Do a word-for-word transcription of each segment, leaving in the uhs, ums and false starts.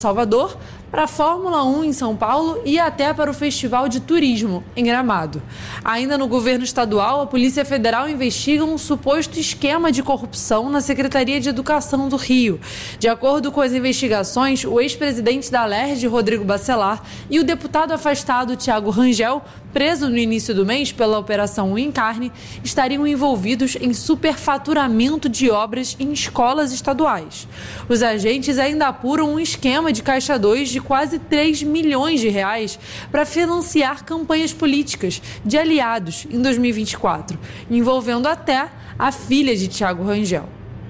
Salvador, para a Fórmula um em São Paulo e até para o Festival de Turismo em Gramado. Ainda no governo estadual, a Polícia Federal investiga um suposto esquema de corrupção na Secretaria de Educação do Rio. De acordo com as investigações, o ex-presidente da Alerj, Rodrigo Bacelar, e o deputado afastado Thiago Rangel, preso no início do mês pela Operação Encarne, estariam envolvidos em superfaturamento de obras em escolas estaduais. Os agentes ainda apuram um esquema de Caixa dois de quase três milhões de reais para financiar campanhas políticas de aliados em dois mil e vinte e quatro, envolvendo até a filha de Thiago Rangel.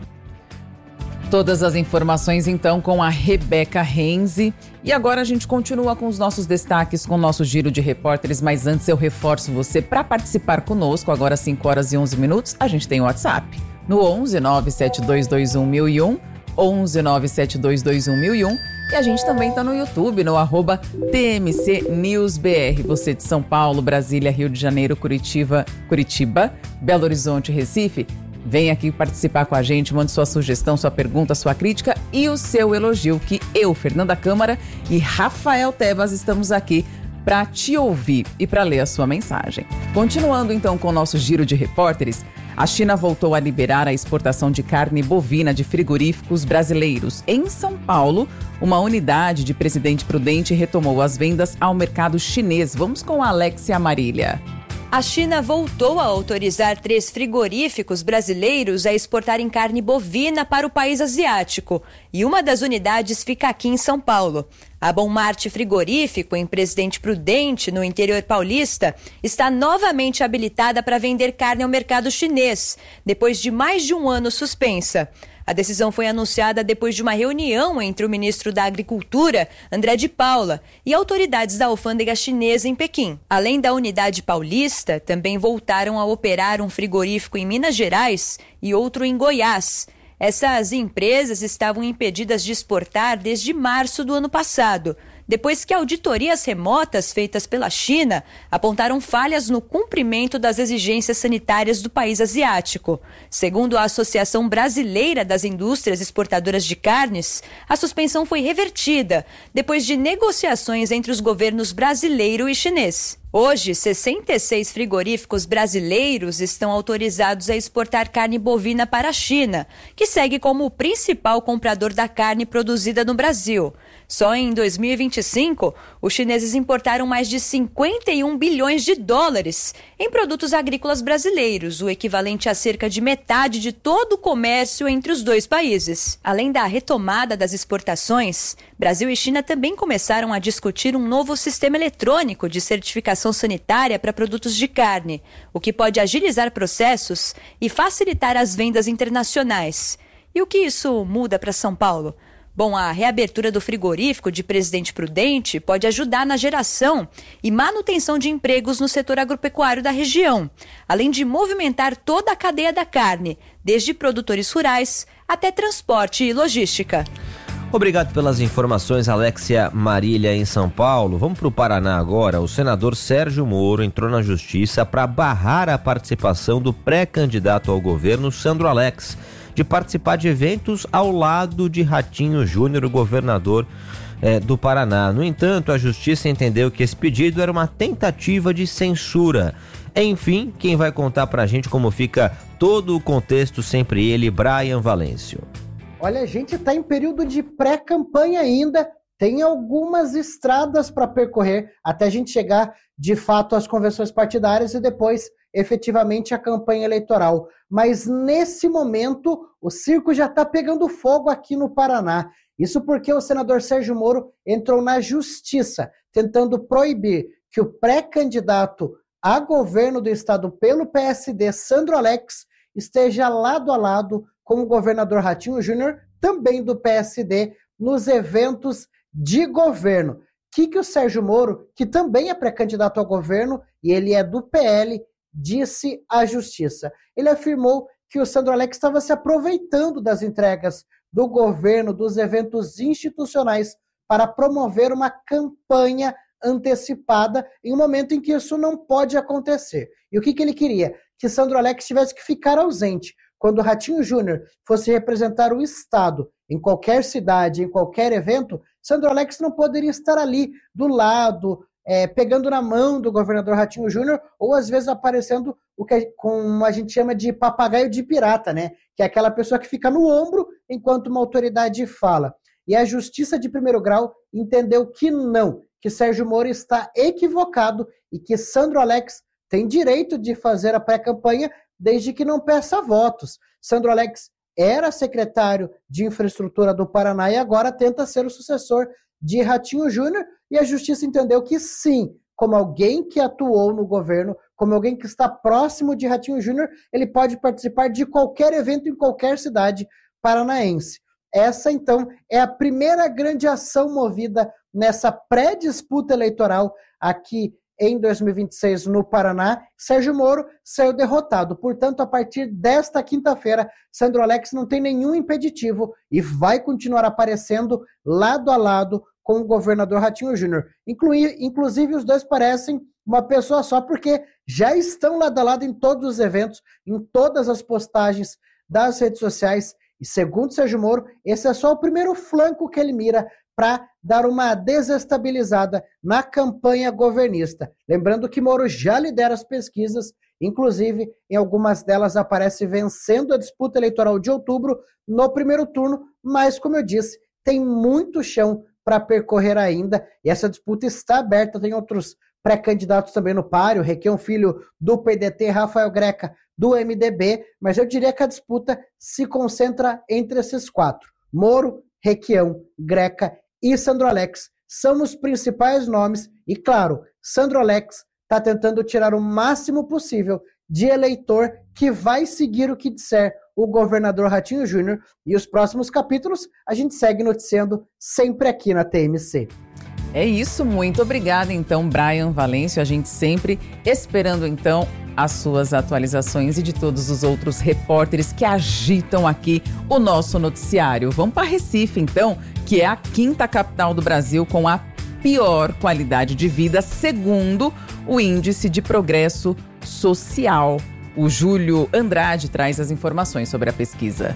Todas as informações, então, com a Rebeca Renzi. E agora a gente continua com os nossos destaques, com o nosso giro de repórteres. Mas antes eu reforço você para participar conosco. Agora, cinco horas e onze minutos, a gente tem o WhatsApp. No onze nove sete dois dois um mil e um, onze nove sete dois dois um mil e um. E a gente também está no YouTube, no arroba T M C News B R. Você de São Paulo, Brasília, Rio de Janeiro, Curitiba, Curitiba, Belo Horizonte, Recife. Vem aqui participar com a gente, mande sua sugestão, sua pergunta, sua crítica e o seu elogio, que eu, Fernanda Câmara e Rafael Tebas estamos aqui para te ouvir e para ler a sua mensagem. Continuando então com o nosso giro de repórteres, a China voltou a liberar a exportação de carne bovina de frigoríficos brasileiros. Em São Paulo, uma unidade de Presidente Prudente retomou as vendas ao mercado chinês. Vamos com a Alexia Marília. A China voltou a autorizar três frigoríficos brasileiros a exportarem carne bovina para o país asiático. E uma das unidades fica aqui em São Paulo. A Bom Marte Frigorífico, em Presidente Prudente, no interior paulista, está novamente habilitada para vender carne ao mercado chinês, depois de mais de um ano suspensa. A decisão foi anunciada depois de uma reunião entre o ministro da Agricultura, André de Paula, e autoridades da alfândega chinesa em Pequim. Além da unidade paulista, também voltaram a operar um frigorífico em Minas Gerais e outro em Goiás. Essas empresas estavam impedidas de exportar desde março do ano passado, depois que auditorias remotas feitas pela China apontaram falhas no cumprimento das exigências sanitárias do país asiático. Segundo a Associação Brasileira das Indústrias Exportadoras de Carnes, a suspensão foi revertida depois de negociações entre os governos brasileiro e chinês. Hoje, sessenta e seis frigoríficos brasileiros estão autorizados a exportar carne bovina para a China, que segue como o principal comprador da carne produzida no Brasil. Só em dois mil e vinte e cinco, os chineses importaram mais de cinquenta e um bilhões de dólares em produtos agrícolas brasileiros, o equivalente a cerca de metade de todo o comércio entre os dois países. Além da retomada das exportações, Brasil e China também começaram a discutir um novo sistema eletrônico de certificação sanitária para produtos de carne, o que pode agilizar processos e facilitar as vendas internacionais. E o que isso muda para São Paulo? Bom, a reabertura do frigorífico de Presidente Prudente pode ajudar na geração e manutenção de empregos no setor agropecuário da região, além de movimentar toda a cadeia da carne, desde produtores rurais até transporte e logística. Obrigado pelas informações, Alexia Marília, em São Paulo. Vamos para o Paraná agora. O senador Sérgio Moro entrou na justiça para barrar a participação do pré-candidato ao governo, Sandro Alex, de participar de eventos ao lado de Ratinho Júnior, o governador eh, do Paraná. No entanto, a justiça entendeu que esse pedido era uma tentativa de censura. Enfim, quem vai contar pra gente como fica todo o contexto, sempre ele, Brian Valêncio. Olha, a gente está em período de pré-campanha ainda, tem algumas estradas para percorrer até a gente chegar, de fato, às convenções partidárias e depois, efetivamente, a campanha eleitoral. Mas, nesse momento, o circo já está pegando fogo aqui no Paraná. Isso porque o senador Sérgio Moro entrou na justiça, tentando proibir que o pré-candidato a governo do estado pelo P S D, Sandro Alex, esteja lado a lado com o governador Ratinho Júnior, também do P S D, nos eventos de governo. O que, que o Sérgio Moro, que também é pré-candidato ao governo, e ele é do P L, disse à justiça? Ele afirmou que o Sandro Alex estava se aproveitando das entregas do governo, dos eventos institucionais, para promover uma campanha antecipada em um momento em que isso não pode acontecer. E o que, que ele queria? Que Sandro Alex tivesse que ficar ausente quando o Ratinho Júnior fosse representar o Estado em qualquer cidade, em qualquer evento, Sandro Alex não poderia estar ali do lado, é, pegando na mão do governador Ratinho Júnior, ou às vezes aparecendo o que como a gente chama de papagaio de pirata, né? Que é aquela pessoa que fica no ombro enquanto uma autoridade fala. E a Justiça de Primeiro Grau entendeu que não, que Sérgio Moro está equivocado e que Sandro Alex tem direito de fazer a pré-campanha desde que não peça votos. Sandro Alex era secretário de Infraestrutura do Paraná e agora tenta ser o sucessor de Ratinho Júnior, e a Justiça entendeu que sim, como alguém que atuou no governo, como alguém que está próximo de Ratinho Júnior, ele pode participar de qualquer evento em qualquer cidade paranaense. Essa, então, é a primeira grande ação movida nessa pré-disputa eleitoral aqui em dois mil e vinte e seis no Paraná. Sérgio Moro saiu derrotado. Portanto, a partir desta quinta-feira, Sandro Alex não tem nenhum impeditivo e vai continuar aparecendo lado a lado com o governador Ratinho Júnior. Inclusive, os dois parecem uma pessoa só, porque já estão lado a lado em todos os eventos, em todas as postagens das redes sociais. E segundo Sérgio Moro, esse é só o primeiro flanco que ele mira para dar uma desestabilizada na campanha governista. Lembrando que Moro já lidera as pesquisas, inclusive em algumas delas aparece vencendo a disputa eleitoral de outubro no primeiro turno, mas, como eu disse, tem muito chão para percorrer ainda, e essa disputa está aberta. Tem outros pré-candidatos também no páreo, Requião Filho do P D T, Rafael Greca do M D B, mas eu diria que a disputa se concentra entre esses quatro. Moro, Requião, Greca e Sandro Alex são os principais nomes, e claro, Sandro Alex está tentando tirar o máximo possível de eleitor que vai seguir o que disser o governador Ratinho Júnior, e os próximos capítulos a gente segue noticiando sempre aqui na T M C. É isso, muito obrigada então, Brian Valêncio, a gente sempre esperando então as suas atualizações e de todos os outros repórteres que agitam aqui o nosso noticiário. Vamos para Recife então, que é a quinta capital do Brasil com a pior qualidade de vida, segundo o Índice de Progresso Social. O Júlio Andrade traz as informações sobre a pesquisa.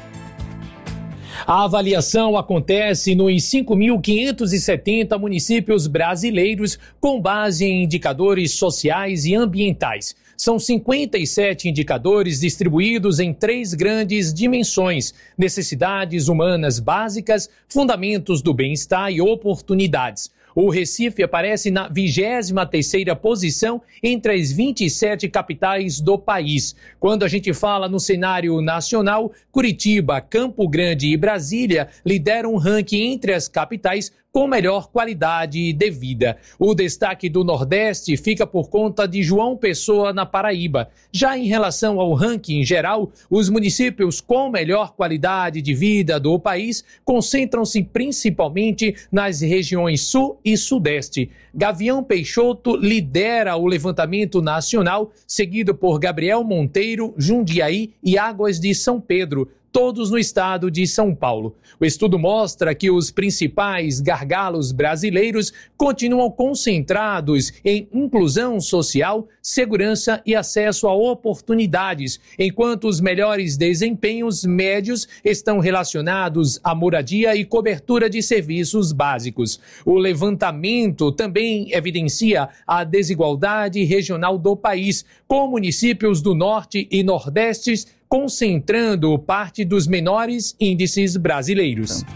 A avaliação acontece nos cinco mil quinhentos e setenta municípios brasileiros com base em indicadores sociais e ambientais. São cinquenta e sete indicadores distribuídos em três grandes dimensões: necessidades humanas básicas, fundamentos do bem-estar e oportunidades. O Recife aparece na vigésima terceira posição entre as vinte e sete capitais do país. Quando a gente fala no cenário nacional, Curitiba, Campo Grande e Brasília lideram um ranking entre as capitais com melhor qualidade de vida. O destaque do Nordeste fica por conta de João Pessoa, na Paraíba. Já em relação ao ranking geral, os municípios com melhor qualidade de vida do país concentram-se principalmente nas regiões Sul e Sudeste. Gavião Peixoto lidera o levantamento nacional, seguido por Gabriel Monteiro, Jundiaí e Águas de São Pedro, todos no estado de São Paulo. O estudo mostra que os principais gargalos brasileiros continuam concentrados em inclusão social, segurança e acesso a oportunidades, enquanto os melhores desempenhos médios estão relacionados à moradia e cobertura de serviços básicos. O levantamento também evidencia a desigualdade regional do país, com municípios do Norte e Nordeste concentrando parte dos menores índices brasileiros.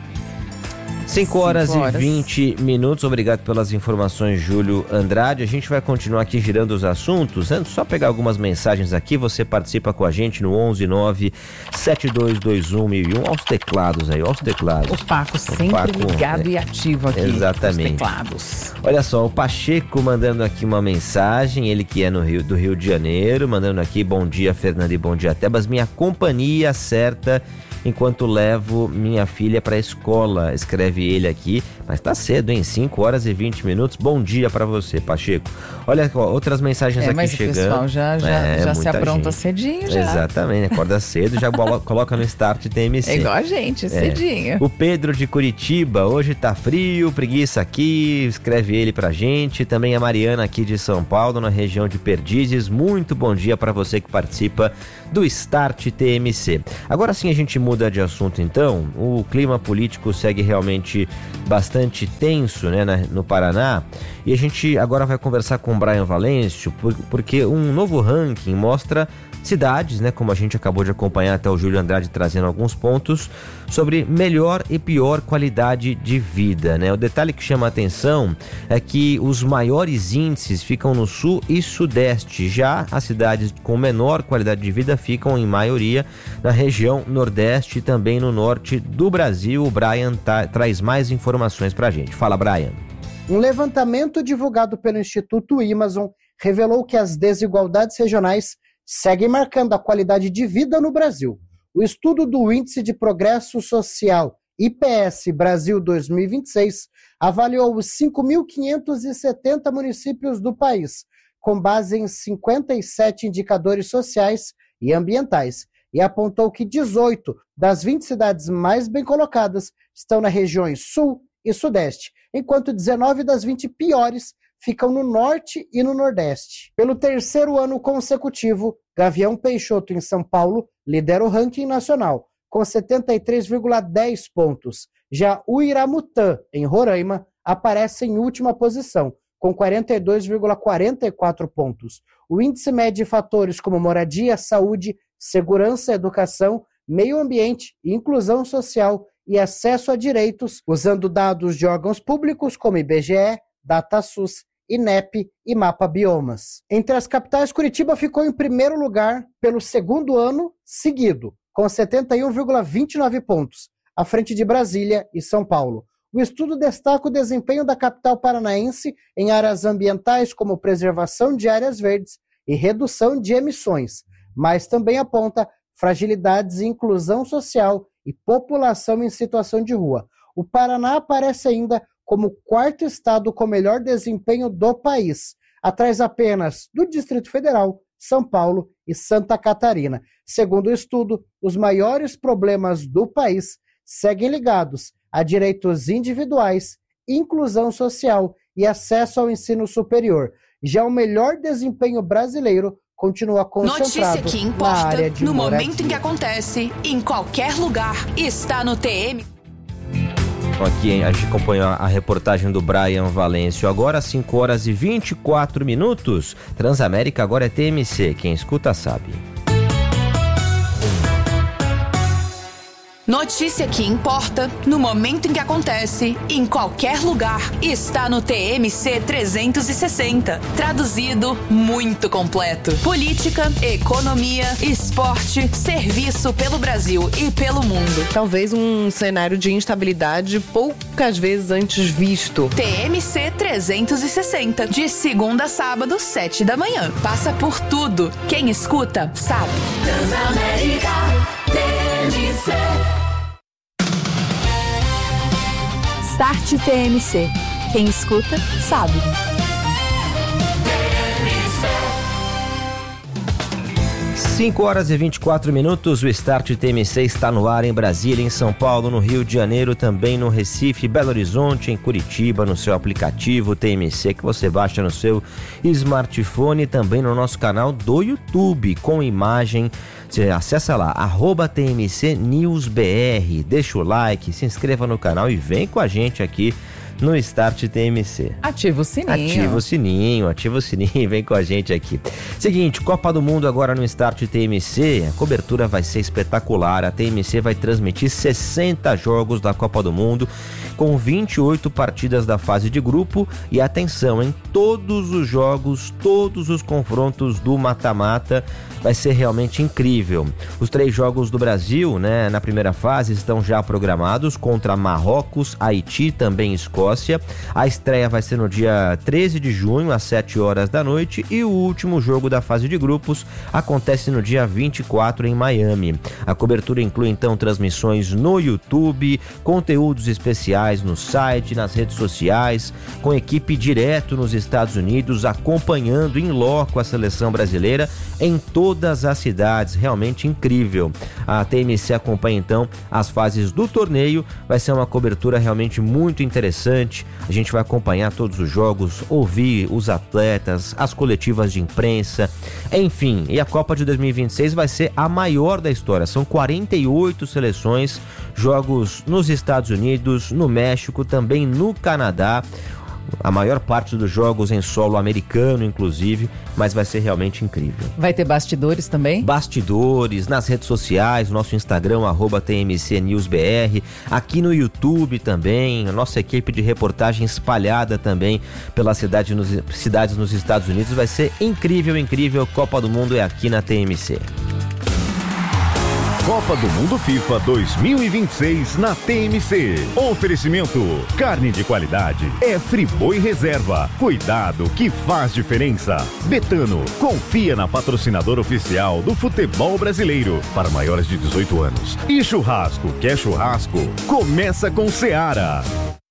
cinco horas e vinte minutos, obrigado pelas informações, Júlio Andrade. A gente vai continuar aqui girando os assuntos. Antes, só pegar algumas mensagens aqui, você participa com a gente no onze nove sete dois dois um mil e um, aos teclados aí, aos teclados. O Paco o sempre Paco, ligado é, e ativo aqui. Exatamente. Teclados. Olha só, o Pacheco mandando aqui uma mensagem, ele que é no Rio, do Rio de Janeiro, mandando aqui, bom dia, Fernando, e bom dia, Tebas, minha companhia certa enquanto levo minha filha para a escola, escreve ele aqui, mas tá cedo, hein? cinco horas e vinte minutos. Bom dia para você, Pacheco. Olha, ó, outras mensagens é, aqui mas chegando. Mas o pessoal já, já, é, já se apronta gente. cedinho, já. Exatamente, acorda cedo, já coloca no Start T M C. É igual a gente, é. cedinho. O Pedro de Curitiba, hoje tá frio, preguiça aqui, escreve ele pra gente. Também a Mariana aqui de São Paulo, na região de Perdizes. Muito bom dia para você que participa do Start T M C. Agora sim a gente muda muda de assunto então. O clima político segue realmente bastante tenso, né, no Paraná. E a gente agora vai conversar com o Brian Valêncio, porque um novo ranking mostra cidades, né, como a gente acabou de acompanhar até o Júlio Andrade trazendo alguns pontos sobre melhor e pior qualidade de vida, né? O detalhe que chama a atenção é que os maiores índices ficam no sul e sudeste, já as cidades com menor qualidade de vida ficam em maioria na região nordeste e também no norte do Brasil. O Brian tá, traz mais informações pra gente. Fala, Brian. Um levantamento divulgado pelo Instituto Amazon revelou que as desigualdades regionais seguem marcando a qualidade de vida no Brasil. O estudo do Índice de Progresso Social I P S Brasil dois mil e vinte e seis avaliou os cinco mil quinhentos e setenta municípios do país, com base em cinquenta e sete indicadores sociais e ambientais, e apontou que dezoito das vinte cidades mais bem colocadas estão nas regiões Sul e Sudeste, enquanto dezenove das vinte piores ficam no Norte e no Nordeste. Pelo terceiro ano consecutivo, Gavião Peixoto, em São Paulo, lidera o ranking nacional, com setenta e três vírgula dez pontos. Já Uiramutã, em Roraima, aparece em última posição, com quarenta e dois vírgula quarenta e quatro pontos. O índice mede fatores como moradia, saúde, segurança, educação, meio ambiente, inclusão social e acesso a direitos, usando dados de órgãos públicos como I B G E, DataSUS, INEP e Mapa Biomas. Entre as capitais, Curitiba ficou em primeiro lugar pelo segundo ano seguido, com setenta e um vírgula vinte e nove pontos, à frente de Brasília e São Paulo. O estudo destaca o desempenho da capital paranaense em áreas ambientais como preservação de áreas verdes e redução de emissões, mas também aponta fragilidades em inclusão social e população em situação de rua. O Paraná aparece ainda como o quarto estado com melhor desempenho do país, atrás apenas do Distrito Federal, São Paulo e Santa Catarina. Segundo o estudo, os maiores problemas do país seguem ligados a direitos individuais, inclusão social e acesso ao ensino superior. Já o melhor desempenho brasileiro continua concentrado Notícia que na importa, área de no moradia. momento em que acontece, em qualquer lugar, está no T M. Aqui a gente acompanhou a reportagem do Brian Valêncio. Agora cinco horas e vinte e quatro minutos. Transamérica agora é T M C. Quem escuta sabe. Notícia que importa, no momento em que acontece, em qualquer lugar, está no T M C trezentos e sessenta. Traduzido, muito completo. Política, economia, esporte, serviço pelo Brasil e pelo mundo. Talvez um cenário de instabilidade poucas vezes antes visto. T M C trezentos e sessenta, de segunda a sábado, sete da manhã. Passa por tudo. Quem escuta, sabe. Transamérica, T M C. Start T M C. Quem escuta, sabe. cinco horas e vinte e quatro minutos, o Start T M C está no ar em Brasília, em São Paulo, no Rio de Janeiro, também no Recife, Belo Horizonte, em Curitiba, no seu aplicativo T M C que você baixa no seu smartphone, também no nosso canal do YouTube, com imagem. Você acessa lá, arroba T M C News B R, deixa o like, se inscreva no canal e vem com a gente aqui no Start T M C. Ativa o sininho. Ativa o sininho, ativa o sininho, vem com a gente aqui. Seguinte, Copa do Mundo agora no Start T M C, a cobertura vai ser espetacular, a T M C vai transmitir sessenta jogos da Copa do Mundo, com vinte e oito partidas da fase de grupo e atenção, em todos os jogos, todos os confrontos do mata-mata, vai ser realmente incrível. Os três jogos do Brasil, né, na primeira fase estão já programados contra Marrocos, Haiti, também Escócia. A estreia vai ser no dia treze de junho, às sete horas da noite, e o último jogo da fase de grupos acontece no dia vinte e quatro em Miami. A cobertura inclui então transmissões no YouTube, conteúdos especiais no site, nas redes sociais, com equipe direto nos Estados Unidos acompanhando em loco a seleção brasileira em todas as cidades, realmente incrível. A T M C acompanha então as fases do torneio, vai ser uma cobertura realmente muito interessante, a gente vai acompanhar todos os jogos, ouvir os atletas, as coletivas de imprensa, enfim, e a Copa de dois mil e vinte e seis vai ser a maior da história, são quarenta e oito seleções, jogos nos Estados Unidos, no México, também no Canadá, a maior parte dos jogos em solo americano, inclusive, mas vai ser realmente incrível. Vai ter bastidores também? Bastidores, nas redes sociais, nosso Instagram, arroba T M C News B R, aqui no YouTube também, a nossa equipe de reportagem espalhada também pelas cidade nos, cidades nos Estados Unidos, vai ser incrível, incrível, Copa do Mundo é aqui na T M C. Copa do Mundo FIFA dois mil e vinte e seis na T M C. Oferecimento: carne de qualidade é Friboi Reserva. Cuidado que faz diferença. Betano, confia na patrocinadora oficial do futebol brasileiro para maiores de dezoito anos. E churrasco, quer churrasco? Começa com Seara.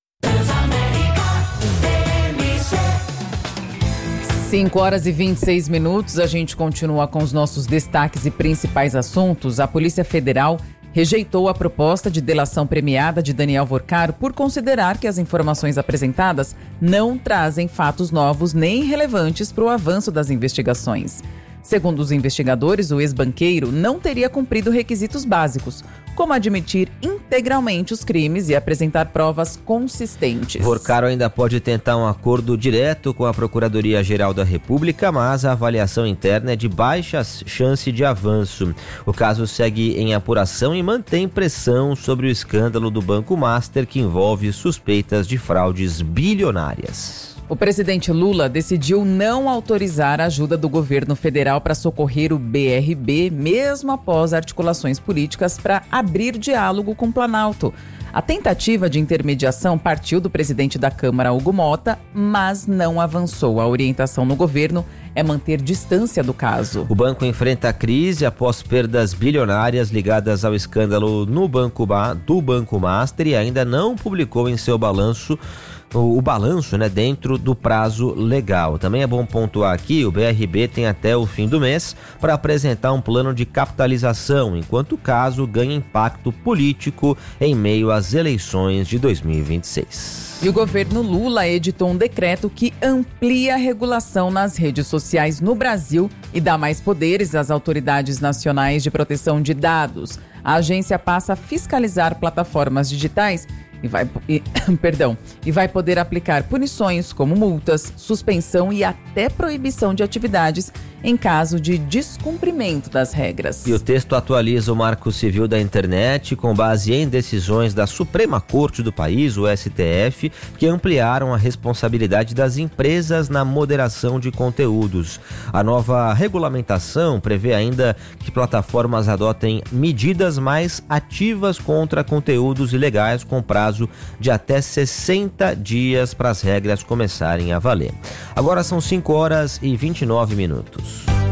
cinco horas e vinte e seis minutos, a gente continua com os nossos destaques e principais assuntos. A Polícia Federal rejeitou a proposta de delação premiada de Daniel Vorcaro por considerar que as informações apresentadas não trazem fatos novos nem relevantes para o avanço das investigações. Segundo os investigadores, o ex-banqueiro não teria cumprido requisitos básicos, como admitir integralmente os crimes e apresentar provas consistentes. Vorcaro ainda pode tentar um acordo direto com a Procuradoria-Geral da República, mas a avaliação interna é de baixa chance de avanço. O caso segue em apuração e mantém pressão sobre o escândalo do Banco Master, que envolve suspeitas de fraudes bilionárias. O presidente Lula decidiu não autorizar a ajuda do governo federal para socorrer o B R B, mesmo após articulações políticas para abrir diálogo com o Planalto. A tentativa de intermediação partiu do presidente da Câmara, Hugo Mota, mas não avançou. A orientação no governo é manter distância do caso. O banco enfrenta a crise após perdas bilionárias ligadas ao escândalo no banco do Banco Master e ainda não publicou em seu balanço O, o balanço, né, dentro do prazo legal. Também é bom pontuar aqui, o B R B tem até o fim do mês para apresentar um plano de capitalização, enquanto o caso ganha impacto político em meio às eleições de dois mil e vinte e seis. E o governo Lula editou um decreto que amplia a regulação nas redes sociais no Brasil e dá mais poderes às autoridades nacionais de proteção de dados. A agência passa a fiscalizar plataformas digitais E vai, e, perdão, e vai poder aplicar punições como multas, suspensão e até proibição de atividades em caso de descumprimento das regras. E o texto atualiza o Marco Civil da Internet com base em decisões da Suprema Corte do país, o S T F, que ampliaram a responsabilidade das empresas na moderação de conteúdos. A nova regulamentação prevê ainda que plataformas adotem medidas mais ativas contra conteúdos ilegais com prazo de até sessenta dias para as regras começarem a valer. Agora são cinco horas e vinte e nove minutos.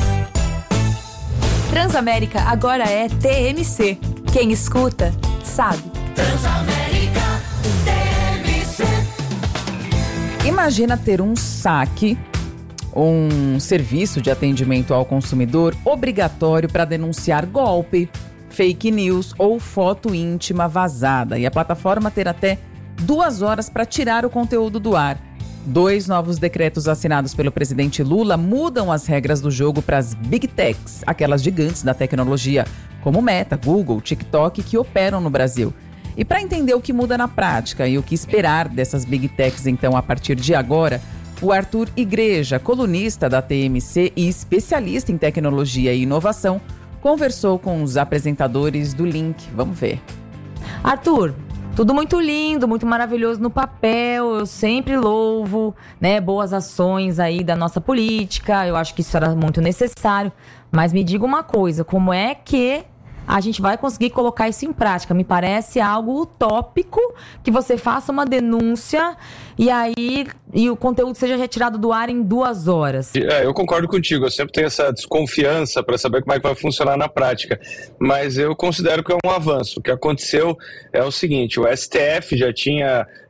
Transamérica agora é T M C. Quem escuta, sabe. Transamérica T M C. Imagina ter um saque, um serviço de atendimento ao consumidor obrigatório para denunciar golpe, fake news ou foto íntima vazada, e a plataforma ter até duas horas para tirar o conteúdo do ar. Dois novos decretos assinados pelo presidente Lula mudam as regras do jogo para as Big Techs, aquelas gigantes da tecnologia, como Meta, Google, TikTok, que operam no Brasil. E para entender o que muda na prática e o que esperar dessas Big Techs, então, a partir de agora, o Arthur Igreja, colunista da T M C e especialista em tecnologia e inovação, conversou com os apresentadores do Link. Vamos ver. Arthur, tudo muito lindo, muito maravilhoso no papel. Eu sempre louvo, né, boas ações aí da nossa política. Eu acho que isso era muito necessário. Mas me diga uma coisa, como é que a gente vai conseguir colocar isso em prática? Me parece algo utópico que você faça uma denúncia e aí e o conteúdo seja retirado do ar em duas horas. É, eu concordo contigo, eu sempre tenho essa desconfiança para saber como é que vai funcionar na prática, mas eu considero que é um avanço. O que aconteceu é o seguinte, o S T F já tinha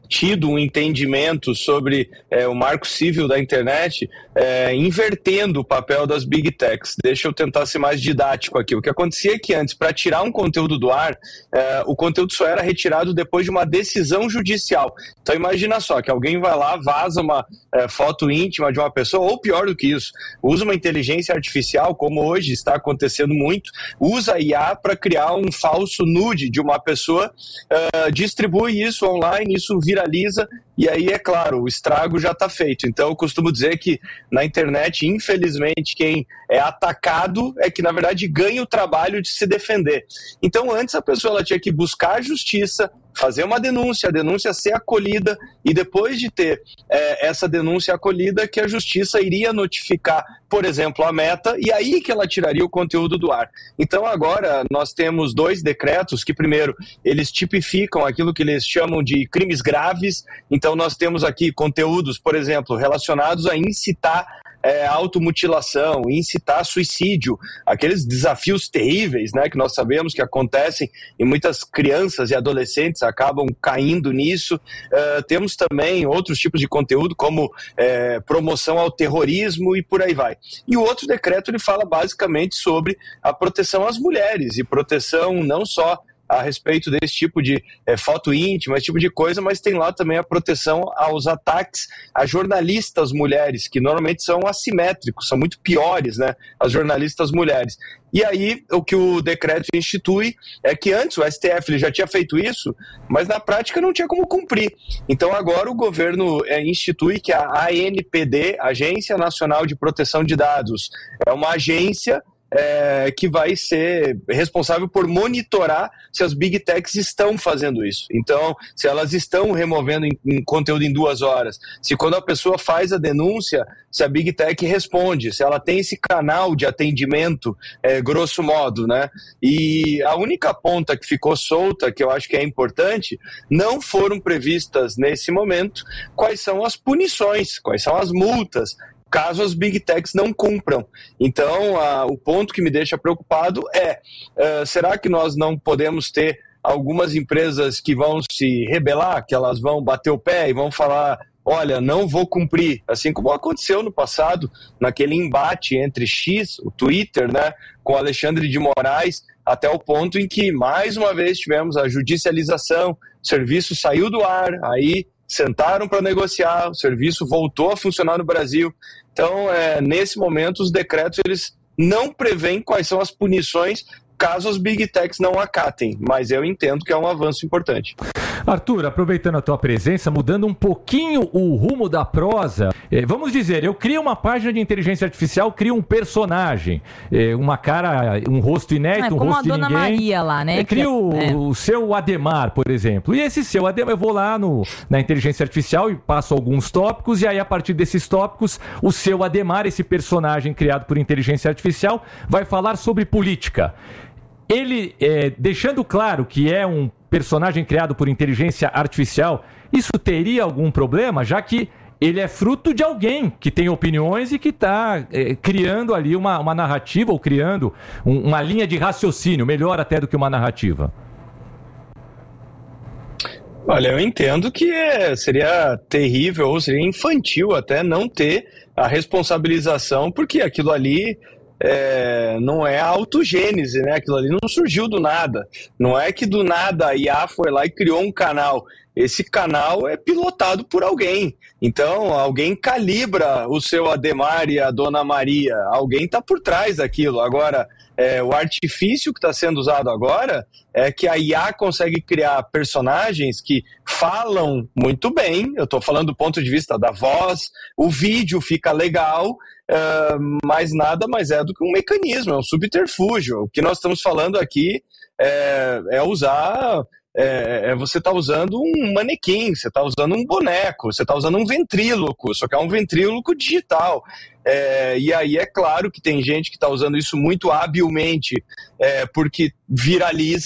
tido um entendimento sobre é, o marco civil da internet, é, invertendo o papel das Big Techs. Deixa eu tentar ser mais didático aqui. O que acontecia é que antes, para tirar um conteúdo do ar, é, o conteúdo só era retirado depois de uma decisão judicial. Então imagina só, que alguém vai lá, vaza uma é, foto íntima de uma pessoa, ou pior do que isso, usa uma inteligência artificial, como hoje está acontecendo muito, usa a I A para criar um falso nude de uma pessoa, é, distribui isso online, isso vira viraliza, e aí, é claro, o estrago já está feito. Então, eu costumo dizer que na internet, infelizmente, quem é atacado é que, na verdade, ganha o trabalho de se defender. Então, antes a pessoa ela tinha que buscar a justiça, fazer uma denúncia, a denúncia ser acolhida, e depois de ter é, essa denúncia acolhida, que a justiça iria notificar, por exemplo, a Meta, e aí que ela tiraria o conteúdo do ar. Então agora nós temos dois decretos que, primeiro, eles tipificam aquilo que eles chamam de crimes graves. Então nós temos aqui conteúdos, por exemplo, relacionados a incitar É, automutilação, incitar suicídio, aqueles desafios terríveis, né, que nós sabemos que acontecem e muitas crianças e adolescentes acabam caindo nisso. Uh, temos também outros tipos de conteúdo, como é, promoção ao terrorismo e por aí vai. E o outro decreto ele fala basicamente sobre a proteção às mulheres, e proteção não só a respeito desse tipo de é, foto íntima, esse tipo de coisa, mas tem lá também a proteção aos ataques a jornalistas mulheres, que normalmente são assimétricos, são muito piores, né, as jornalistas mulheres. E aí, o que o decreto institui é que antes o S T F ele já tinha feito isso, mas na prática não tinha como cumprir. Então agora o governo é, institui que a A N P D, Agência Nacional de Proteção de Dados, é uma agência É, que vai ser responsável por monitorar se as Big Techs estão fazendo isso. Então, se elas estão removendo em, em conteúdo em duas horas, se quando a pessoa faz a denúncia, se a Big Tech responde, se ela tem esse canal de atendimento, é, grosso modo, né? E a única ponta que ficou solta, que eu acho que é importante, não foram previstas nesse momento quais são as punições, quais são as multas, caso as Big Techs não cumpram. Então, a, o ponto que me deixa preocupado é, uh, será que nós não podemos ter algumas empresas que vão se rebelar, que elas vão bater o pé e vão falar, olha, não vou cumprir, assim como aconteceu no passado, naquele embate entre X, o Twitter, né, com Alexandre de Moraes, até o ponto em que, mais uma vez, tivemos a judicialização, o serviço saiu do ar, aí sentaram para negociar, o serviço voltou a funcionar no Brasil. Então, é, nesse momento, os decretos eles não prevêem quais são as punições caso as Big Techs não acatem, mas eu entendo que é um avanço importante. Arthur, aproveitando a tua presença, mudando um pouquinho o rumo da prosa, eh, vamos dizer, eu crio uma página de inteligência artificial, crio um personagem, eh, uma cara, um rosto inédito, é, um rosto de ninguém. Como a Dona Maria lá, né? Eu crio é. o, o seu Ademar, por exemplo. E esse seu Ademar, eu vou lá no, na inteligência artificial e passo alguns tópicos, e aí a partir desses tópicos, o seu Ademar, esse personagem criado por inteligência artificial, vai falar sobre política. Ele, é, deixando claro que é um personagem criado por inteligência artificial, isso teria algum problema, já que ele é fruto de alguém que tem opiniões e que está é, criando ali uma, uma narrativa, ou criando um, uma linha de raciocínio, melhor até do que uma narrativa? Olha, eu entendo que é, seria terrível ou seria infantil até não ter a responsabilização, porque aquilo ali É, não é autogênese, né? Aquilo ali não surgiu do nada. Não é que do nada a I A foi lá e criou um canal. Esse canal é pilotado por alguém. Então, alguém calibra o seu Ademar e a Dona Maria. Alguém está por trás daquilo. Agora, é, o artifício que está sendo usado agora é que a I A consegue criar personagens que falam muito bem. Eu estou falando do ponto de vista da voz. O vídeo fica legal. Uh, mas nada mais é do que um mecanismo, é um subterfúgio. O que nós estamos falando aqui é, é usar, é, é você está usando um manequim, você está usando um boneco, você está usando um ventríloco, só que é um ventríloco digital. É, e aí é claro que tem gente que está usando isso muito habilmente, é, porque viraliza.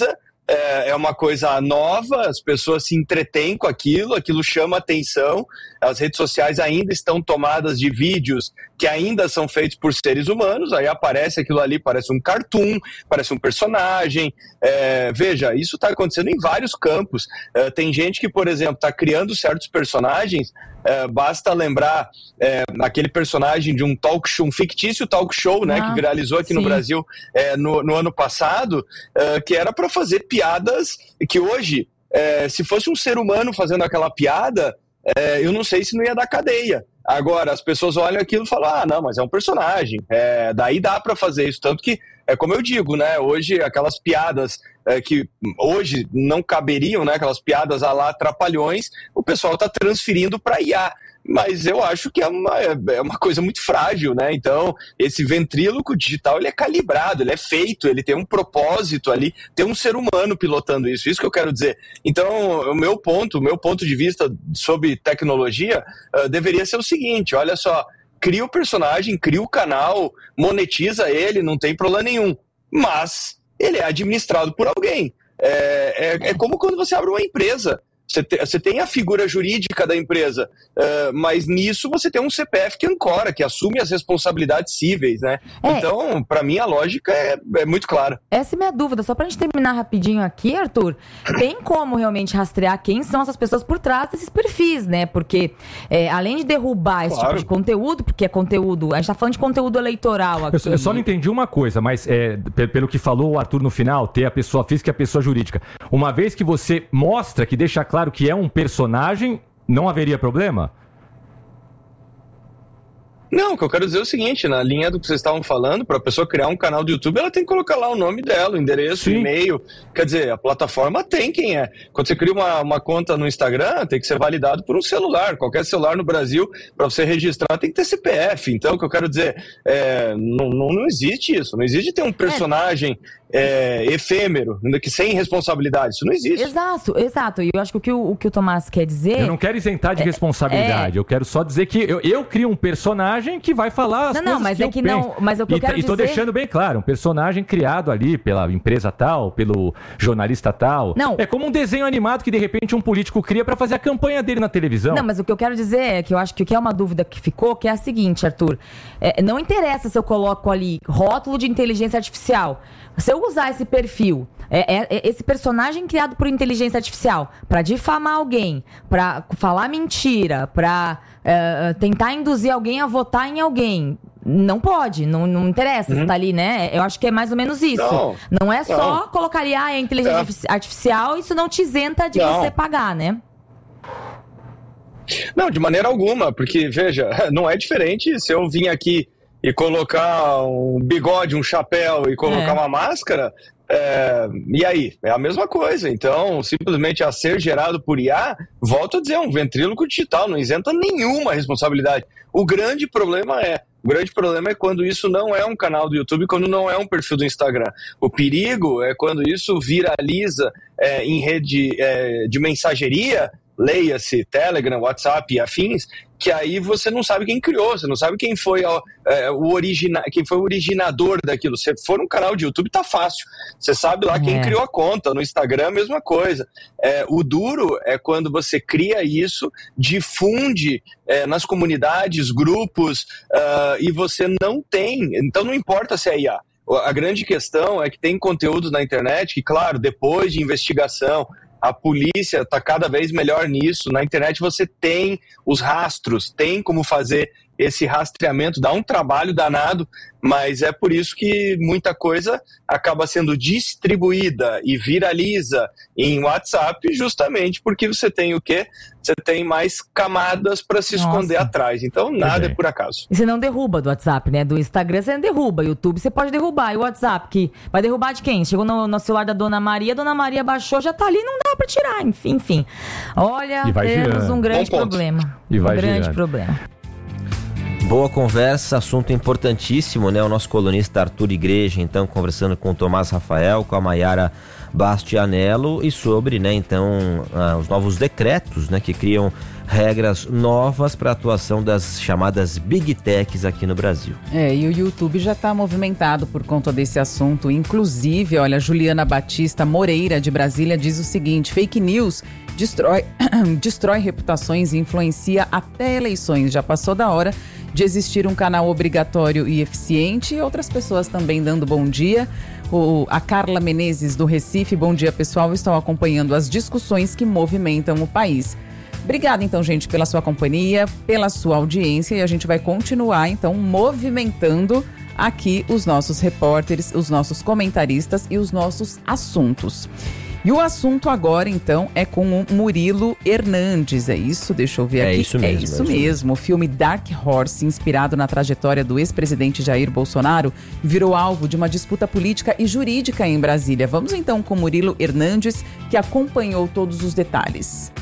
é, é uma coisa nova, as pessoas se entretêm com aquilo, aquilo chama atenção, as redes sociais ainda estão tomadas de vídeos que ainda são feitos por seres humanos, aí aparece aquilo ali, parece um cartoon, parece um personagem, é, veja, isso está acontecendo em vários campos, é, tem gente que, por exemplo, está criando certos personagens, é, basta lembrar é, aquele personagem de um talk show, um fictício talk show, né, ah, que viralizou aqui sim. no Brasil é, no, no ano passado, é, que era para fazer piadas que hoje, é, se fosse um ser humano fazendo aquela piada, é, eu não sei se não ia dar cadeia. Agora, as pessoas olham aquilo e falam, ah, não, mas é um personagem, é, daí dá para fazer isso, tanto que, é como eu digo, né, hoje aquelas piadas é, que hoje não caberiam, né, aquelas piadas a lá trapalhões, o pessoal está transferindo para I A. Mas eu acho que é uma, é uma coisa muito frágil, né? Então, esse ventríloco digital, ele é calibrado, ele é feito, ele tem um propósito ali, tem um ser humano pilotando isso, isso que eu quero dizer. Então, o meu ponto, o meu ponto de vista sobre tecnologia uh, deveria ser o seguinte, olha só, cria o personagem, cria o canal, monetiza ele, não tem problema nenhum, mas ele é administrado por alguém. É, é, é como quando você abre uma empresa. Você, te, você tem a figura jurídica da empresa, uh, mas nisso você tem um C P F que ancora, que assume as responsabilidades cíveis, né? É. Então, para mim, a lógica é, é muito clara. Essa é minha dúvida. Só pra gente terminar rapidinho aqui, Arthur, tem como realmente rastrear quem são essas pessoas por trás desses perfis, né? Porque, é, além de derrubar esse claro. tipo de conteúdo, porque é conteúdo... A gente tá falando de conteúdo eleitoral aqui. Eu, eu só não entendi uma coisa, mas é, pelo que falou o Arthur no final, ter a pessoa física e a pessoa jurídica. Uma vez que você mostra, que deixa claro Claro que é um personagem, não haveria problema? Não, o que eu quero dizer é o seguinte, na linha do que vocês estavam falando, para a pessoa criar um canal do YouTube, ela tem que colocar lá o nome dela, o endereço, o e-mail, quer dizer, a plataforma tem quem é. Quando você cria uma, uma conta no Instagram, tem que ser validado por um celular, qualquer celular no Brasil, para você registrar, tem que ter C P F. Então, o que eu quero dizer, é, não, não, não existe isso, não existe ter um personagem... É, efêmero, que sem responsabilidade, isso não existe. Exato, exato. E eu acho que o que o, o que o Tomás quer dizer... Eu não quero isentar de é, responsabilidade, é... eu quero só dizer que eu, eu crio um personagem que vai falar as não, coisas não, mas que é eu que penso. Não, mas o que e, eu quero e tô dizer... deixando bem claro, um personagem criado ali pela empresa tal, pelo jornalista tal. Não. É como um desenho animado que de repente um político cria para fazer a campanha dele na televisão. Não, mas o que eu quero dizer é que eu acho que o que é uma dúvida que ficou, que é a seguinte, Arthur. É, não interessa se eu coloco ali rótulo de inteligência artificial. Se eu usar esse perfil, é, é, é esse personagem criado por inteligência artificial, para difamar alguém, para falar mentira, para é, tentar induzir alguém a votar em alguém, não pode, não, não interessa uhum. se tá ali, né? Eu acho que é mais ou menos isso. Não, não é só não. colocar ali, ah, é inteligência é. artificial, isso não te isenta de não. você pagar, né? Não, de maneira alguma, porque, veja, não é diferente se eu vim aqui e colocar um bigode, um chapéu e colocar é. uma máscara, é, e aí? É a mesma coisa. Então, simplesmente a ser gerado por I A, volto a dizer, é um ventríloco digital, não isenta nenhuma responsabilidade. O grande problema é, o grande problema é quando isso não é um canal do YouTube, quando não é um perfil do Instagram. O perigo é quando isso viraliza é, em rede é, de mensageria, leia-se Telegram, WhatsApp e afins, que aí você não sabe quem criou, você não sabe quem foi, ó, é, o, origina, quem foi o originador daquilo. Se for um canal de YouTube, tá fácil. Você sabe lá quem é. criou a conta. No Instagram, a mesma coisa. É, o duro é quando você cria isso, difunde é, nas comunidades, grupos, uh, e você não tem. Então não importa se é I A. A grande questão é que tem conteúdos na internet que, claro, depois de investigação, a polícia está cada vez melhor nisso. Na internet você tem os rastros, tem como fazer esse rastreamento, dá um trabalho danado, mas é por isso que muita coisa acaba sendo distribuída e viraliza em WhatsApp, justamente porque você tem o quê? Você tem mais camadas para se Nossa. esconder atrás. Então, nada é. é por acaso. E você não derruba do WhatsApp, né? Do Instagram você não derruba. YouTube você pode derrubar. E o WhatsApp, que vai derrubar de quem? Chegou no, no celular da Dona Maria, a Dona Maria baixou, já tá ali, não dá para tirar. Enfim, enfim. Olha, temos girando. um grande problema. E vai um grande girando. problema. Boa conversa, assunto importantíssimo, né? O nosso colunista Arthur Igreja, então, conversando com o Tomás Rafael, com a Mayara Bastianello e sobre, né, então, ah, os novos decretos, né, que criam regras novas para a atuação das chamadas Big Techs aqui no Brasil. É, e o YouTube já está movimentado por conta desse assunto. Inclusive, olha, Juliana Batista Moreira, de Brasília, diz o seguinte: fake news destrói, destrói reputações e influencia até eleições. Já passou da hora de existir um canal obrigatório e eficiente. E outras pessoas também dando bom dia. O, a Carla Menezes, do Recife, bom dia, pessoal. Estão acompanhando as discussões que movimentam o país. Obrigada, então, gente, pela sua companhia, pela sua audiência, e a gente vai continuar, então, movimentando aqui os nossos repórteres, os nossos comentaristas e os nossos assuntos. E o assunto agora, então, é com o Murilo Hernandes, é isso? Deixa eu ver aqui. É isso mesmo. É isso mesmo. O filme Dark Horse, inspirado na trajetória do ex-presidente Jair Bolsonaro, virou alvo de uma disputa política e jurídica em Brasília. Vamos, então, com o Murilo Hernandes, que acompanhou todos os detalhes.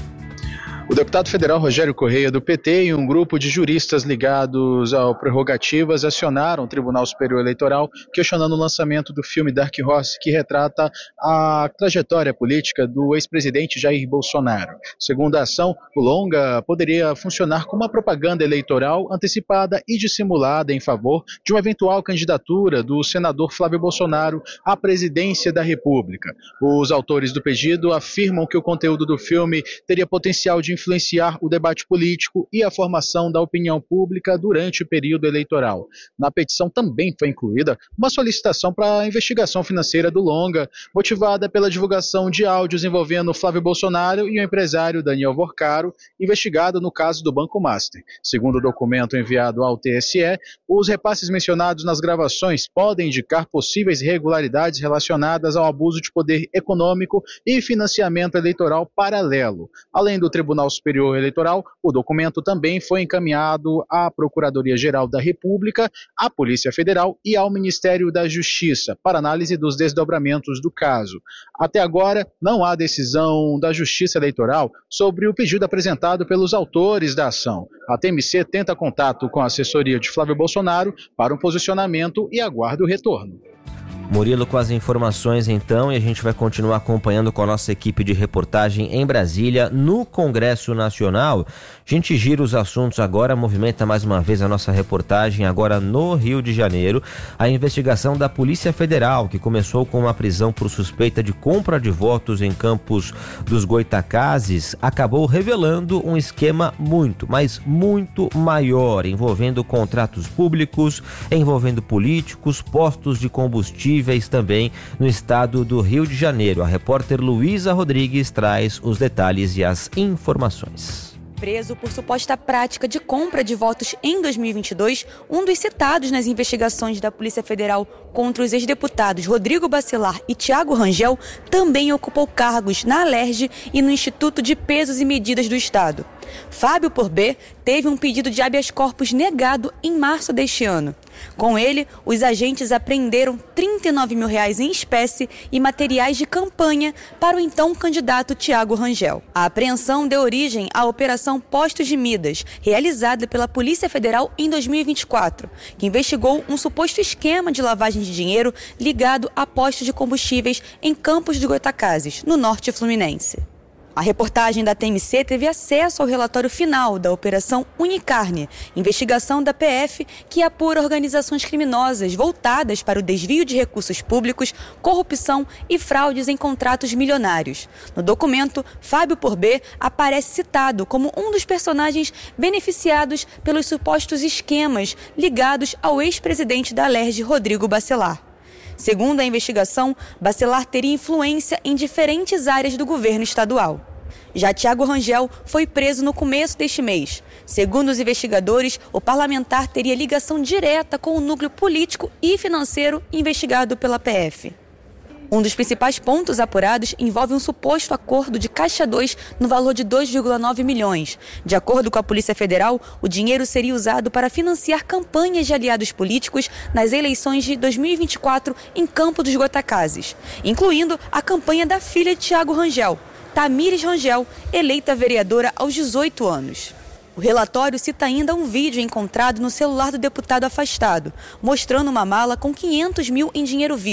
O deputado federal Rogério Correia, do P T, e um grupo de juristas ligados ao Prerrogativas acionaram o Tribunal Superior Eleitoral questionando o lançamento do filme Dark Horse, que retrata a trajetória política do ex-presidente Jair Bolsonaro. Segundo a ação, o longa poderia funcionar como uma propaganda eleitoral antecipada e dissimulada em favor de uma eventual candidatura do senador Flávio Bolsonaro à presidência da República. Os autores do pedido afirmam que o conteúdo do filme teria potencial de influenciar o debate político e a formação da opinião pública durante o período eleitoral. Na petição também foi incluída uma solicitação para a investigação financeira do longa, motivada pela divulgação de áudios envolvendo Flávio Bolsonaro e o empresário Daniel Vorcaro, investigado no caso do Banco Master. Segundo o documento enviado ao T S E, os repasses mencionados nas gravações podem indicar possíveis irregularidades relacionadas ao abuso de poder econômico e financiamento eleitoral paralelo. Além do Tribunal Superior Eleitoral, o documento também foi encaminhado à Procuradoria-Geral da República, à Polícia Federal e ao Ministério da Justiça para análise dos desdobramentos do caso. Até agora, não há decisão da Justiça Eleitoral sobre o pedido apresentado pelos autores da ação. A T M C tenta contato com a assessoria de Flávio Bolsonaro para um posicionamento e aguarda o retorno. Murilo com as informações então, e a gente vai continuar acompanhando com a nossa equipe de reportagem em Brasília, no Congresso Nacional. A gente gira os assuntos agora, movimenta mais uma vez a nossa reportagem agora no Rio de Janeiro. A investigação da Polícia Federal, que começou com uma prisão por suspeita de compra de votos em Campos dos Goitacazes, acabou revelando um esquema muito, mas muito maior, envolvendo contratos públicos, envolvendo políticos, postos de combustível também no estado do Rio de Janeiro. A repórter Luísa Rodrigues traz os detalhes e as informações. Preso por suposta prática de compra de votos em dois mil e vinte e dois, um dos citados nas investigações da Polícia Federal contra os ex-deputados Rodrigo Bacelar e Tiago Rangel também ocupou cargos na Alerj e no Instituto de Pesos e Medidas do Estado. Fábio Porbet teve um pedido de habeas corpus negado em março deste ano. Com ele, os agentes apreenderam trinta e nove mil reais em espécie e materiais de campanha para o então candidato Tiago Rangel. A apreensão deu origem à Operação Postos de Midas, realizada pela Polícia Federal em dois mil e vinte e quatro, que investigou um suposto esquema de lavagem de dinheiro ligado a postos de combustíveis em Campos dos Goitacazes, no norte fluminense. A reportagem da T M C teve acesso ao relatório final da Operação Unicarne, investigação da P F que apura organizações criminosas voltadas para o desvio de recursos públicos, corrupção e fraudes em contratos milionários. No documento, Fábio Porbet aparece citado como um dos personagens beneficiados pelos supostos esquemas ligados ao ex-presidente da Alerj, Rodrigo Bacelar. Segundo a investigação, Bacelar teria influência em diferentes áreas do governo estadual. Já Tiago Rangel foi preso no começo deste mês. Segundo os investigadores, o parlamentar teria ligação direta com o núcleo político e financeiro investigado pela P F. Um dos principais pontos apurados envolve um suposto acordo de Caixa dois no valor de dois vírgula nove milhões. De acordo com a Polícia Federal, o dinheiro seria usado para financiar campanhas de aliados políticos nas eleições de dois mil e vinte e quatro em Campos dos Goitacazes, incluindo a campanha da filha de Tiago Rangel, Tamires Rangel, eleita vereadora aos dezoito anos. O relatório cita ainda um vídeo encontrado no celular do deputado afastado, mostrando uma mala com quinhentos mil em dinheiro vivo.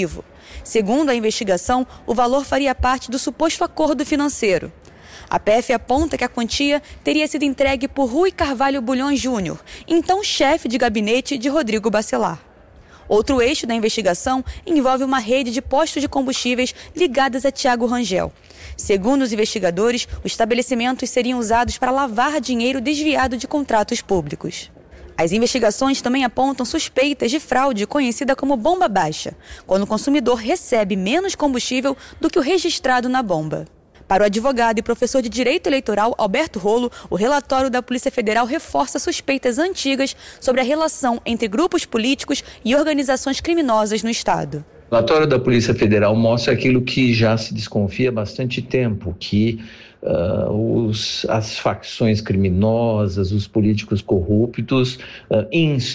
Segundo a investigação, o valor faria parte do suposto acordo financeiro. A P F aponta que a quantia teria sido entregue por Rui Carvalho Bulhões Júnior, então chefe de gabinete de Rodrigo Bacelar. Outro eixo da investigação envolve uma rede de postos de combustíveis ligadas a Thiago Rangel. Segundo os investigadores, os estabelecimentos seriam usados para lavar dinheiro desviado de contratos públicos. As investigações também apontam suspeitas de fraude conhecida como bomba baixa, quando o consumidor recebe menos combustível do que o registrado na bomba. Para o advogado e professor de Direito Eleitoral Alberto Rolo, o relatório da Polícia Federal reforça suspeitas antigas sobre a relação entre grupos políticos e organizações criminosas no Estado. O relatório da Polícia Federal mostra aquilo que já se desconfia há bastante tempo, que uh, os, as facções criminosas, os políticos corruptos uh,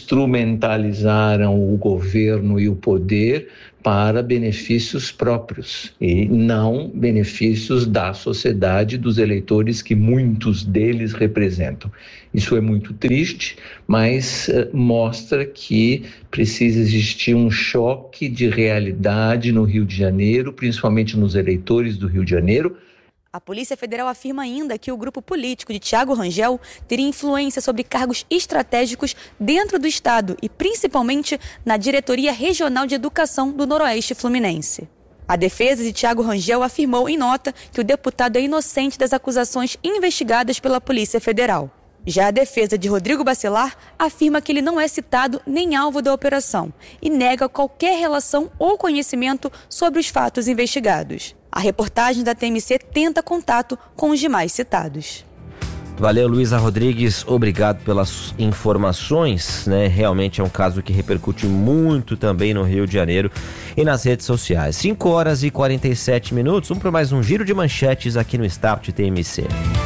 instrumentalizaram o governo e o poder para benefícios próprios e não benefícios da sociedade, dos eleitores que muitos deles representam. Isso é muito triste, mas uh, mostra que precisa existir um choque de realidade no Rio de Janeiro, principalmente nos eleitores do Rio de Janeiro. A Polícia Federal afirma ainda que o grupo político de Thiago Rangel teria influência sobre cargos estratégicos dentro do Estado e principalmente na Diretoria Regional de Educação do Noroeste Fluminense. A defesa de Thiago Rangel afirmou em nota que o deputado é inocente das acusações investigadas pela Polícia Federal. Já a defesa de Rodrigo Bacelar afirma que ele não é citado nem alvo da operação e nega qualquer relação ou conhecimento sobre os fatos investigados. A reportagem da T M C tenta contato com os demais citados. Valeu, Luísa Rodrigues, obrigado pelas informações, né? Realmente é um caso que repercute muito também no Rio de Janeiro e nas redes sociais. cinco horas e quarenta e sete minutos, vamos para mais um giro de manchetes aqui no Start T M C.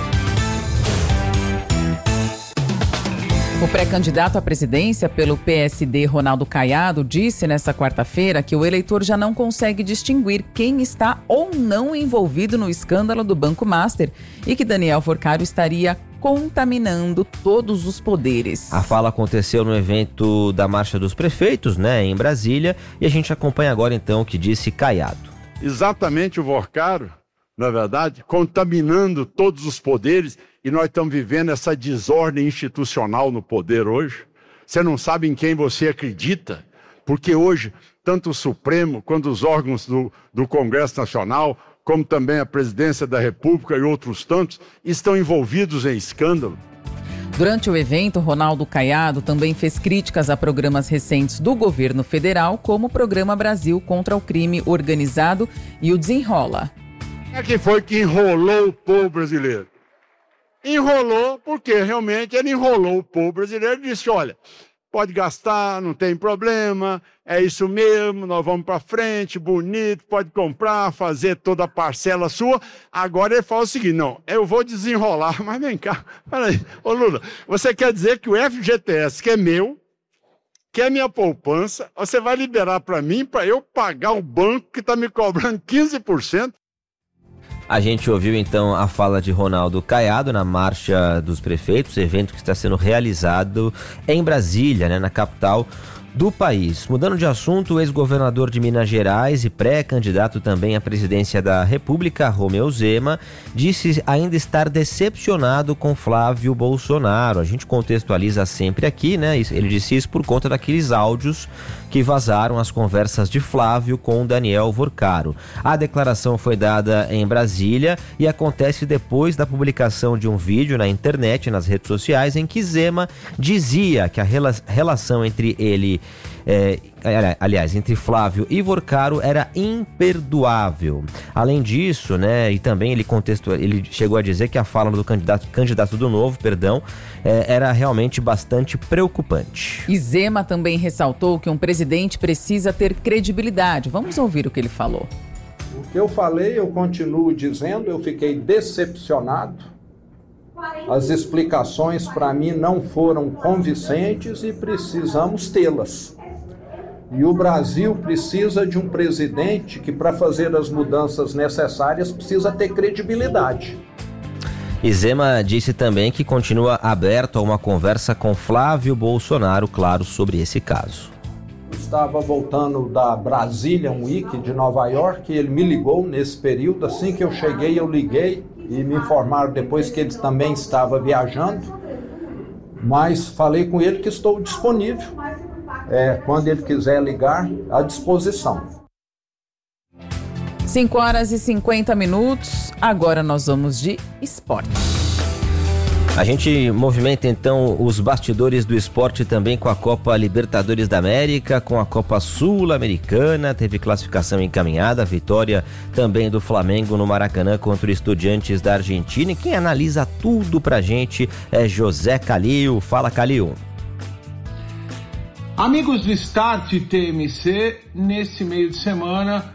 O pré-candidato à presidência pelo P S D, Ronaldo Caiado, disse nesta quarta-feira que o eleitor já não consegue distinguir quem está ou não envolvido no escândalo do Banco Master e que Daniel Forcário estaria contaminando todos os poderes. A fala aconteceu no evento da Marcha dos Prefeitos, né, em Brasília, e a gente acompanha agora então o que disse Caiado. Exatamente o Forcário, na verdade, contaminando todos os poderes. E nós estamos vivendo essa desordem institucional no poder hoje. Você não sabe em quem você acredita, porque hoje, tanto o Supremo quanto os órgãos do, do Congresso Nacional, como também a Presidência da República e outros tantos, estão envolvidos em escândalo. Durante o evento, Ronaldo Caiado também fez críticas a programas recentes do governo federal, como o Programa Brasil contra o Crime Organizado e o Desenrola. Quem é que foi que enrolou o povo brasileiro? Enrolou porque realmente ele enrolou o povo brasileiro e disse, olha, pode gastar, não tem problema, é isso mesmo, nós vamos para frente, bonito, pode comprar, fazer toda a parcela sua. Agora ele fala o seguinte, não, eu vou desenrolar, mas vem cá, peraí, ô Lula, você quer dizer que o F G T S, que é meu, que é minha poupança, você vai liberar para mim, para eu pagar o banco que está me cobrando quinze por cento? A gente ouviu então a fala de Ronaldo Caiado na Marcha dos Prefeitos, evento que está sendo realizado em Brasília, né, na capital do país. Mudando de assunto, o ex-governador de Minas Gerais e pré-candidato também à presidência da República, Romeu Zema, disse ainda estar decepcionado com Flávio Bolsonaro. A gente contextualiza sempre aqui, né? Ele disse isso por conta daqueles áudios que vazaram as conversas de Flávio com Daniel Forcário. A declaração foi dada em Brasília e acontece depois da publicação de um vídeo na internet, nas redes sociais, em que Zema dizia que a rela- relação entre ele É, aliás, entre Flávio e Forcário era imperdoável. Além disso, né, e também ele contexto, ele chegou a dizer que a fala do candidato, candidato do Novo, perdão, é, era realmente bastante preocupante. E Zema também ressaltou que um presidente precisa ter credibilidade. Vamos ouvir o que ele falou. O que eu falei, eu continuo dizendo, eu fiquei decepcionado. As explicações para mim não foram convincentes e precisamos tê-las. E o Brasil precisa de um presidente que, para fazer as mudanças necessárias, precisa ter credibilidade. E Zema disse também que continua aberto a uma conversa com Flávio Bolsonaro, claro, sobre esse caso. estava voltando da Brazilian Week de Nova York, ele me ligou nesse período, assim que eu cheguei eu liguei e me informaram depois que ele também estava viajando, mas falei com ele que estou disponível, é, quando ele quiser ligar, à disposição. cinco horas e cinquenta minutos, agora nós vamos de esporte. A gente movimenta então os bastidores do esporte também com a Copa Libertadores da América, com a Copa Sul-Americana, teve classificação encaminhada, vitória também do Flamengo no Maracanã contra o Estudiantes da Argentina. E quem analisa tudo pra gente é José Calil. Fala, Calil. Amigos do Start T M C, nesse meio de semana